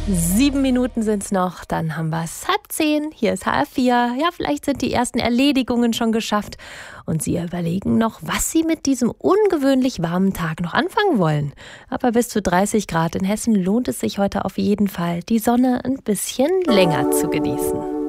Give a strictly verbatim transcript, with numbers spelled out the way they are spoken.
Sieben Minuten sind's noch, dann haben wir's halb zehn. Hier ist H R vier. Ja, vielleicht sind die ersten Erledigungen schon geschafft. Und Sie überlegen noch, was Sie mit diesem ungewöhnlich warmen Tag noch anfangen wollen. Aber bis zu dreißig Grad in Hessen lohnt es sich heute auf jeden Fall, die Sonne ein bisschen länger zu genießen.